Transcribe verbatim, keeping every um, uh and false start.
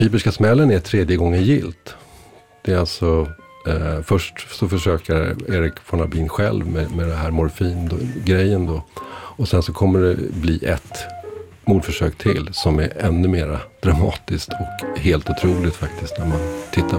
Iberska smällen är tredje gången gilt. Det är alltså, eh, först så försöker Erik von Arbin själv med, med det här morfin-grejen då. Och sen så kommer det bli ett mordförsök till som är ännu mer dramatiskt och helt otroligt faktiskt när man tittar